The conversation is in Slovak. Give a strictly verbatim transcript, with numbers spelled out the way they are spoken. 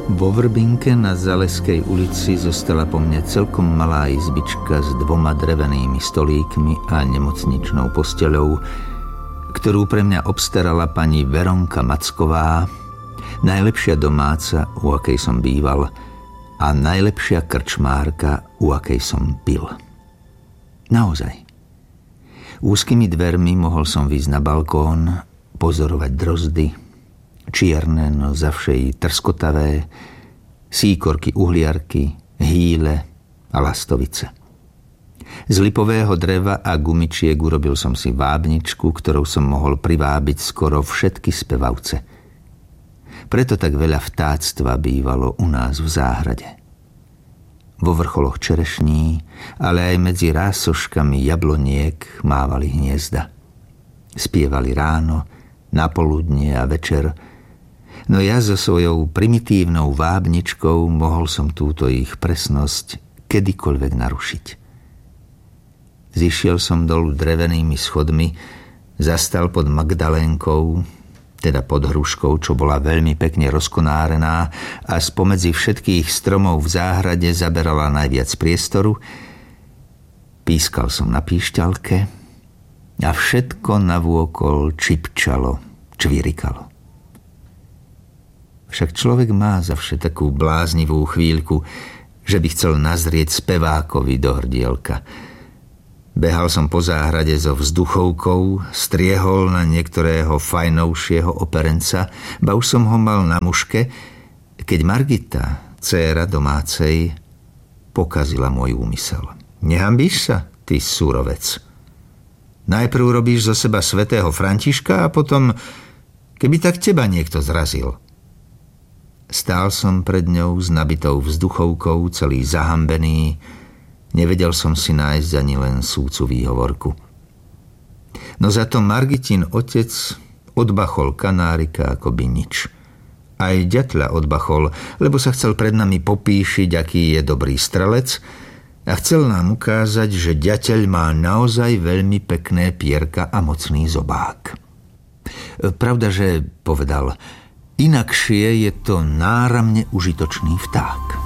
Vo Vrbinke na Zaleskej ulici zostala po mne celkom malá izbička s dvoma drevenými stolíkmi a nemocničnou posteľou, ktorú pre mňa obstarala pani Veronka Macková, najlepšia domáca, u akej som býval, a najlepšia krčmárka, u akej som pil. Naozaj. Úzkymi dvermi mohol som výjsť na balkón, pozorovať drozdy, čierne, no zavšej trskotavé, síkorky uhliarky, hýle a lastovice. Z lipového dreva a gumičiek urobil som si vábničku, ktorou som mohol privábiť skoro všetky spevavce. Preto tak veľa vtáctva bývalo u nás v záhrade. Vo vrcholoch čerešní, ale aj medzi rásoškami jabloniek mávali hniezda. Spievali ráno, napoludnie a večer, no ja so svojou primitívnou vábničkou mohol som túto ich presnosť kedykoľvek narušiť. Zišiel som dolu drevenými schodmi, zastal pod Magdalénkou, teda pod hruškou, čo bola veľmi pekne rozkonárená a spomedzi všetkých stromov v záhrade zaberala najviac priestoru. Pískal som na píšťalke a všetko navôkol čipčalo, čvirikalo. Však človek má zavše takú bláznivú chvíľku, že by chcel nazrieť spevákovi do hrdielka. Behal som po záhrade so vzduchovkou, striehol na niektorého fajnovšieho operenca, ba už som ho mal na muške, keď Margita, dcéra domácej, pokazila môj úmysel. Nehambíš sa, ty surovec? Najprv robíš zo seba svätého Františka a potom, keby tak teba niekto zrazil. Stál som pred ňou s nabitou vzduchovkou, celý zahambený. Nevedel som si nájsť ani len súcu výhovorku. No za to Margitin otec odbachol kanárika akoby nič. Aj ďatľa odbachol, lebo sa chcel pred nami popíšiť, aký je dobrý strelec, a chcel nám ukázať, že ďateľ má naozaj veľmi pekné pierka a mocný zobák. Pravda, že povedal, inakšie je to náramne užitočný vták.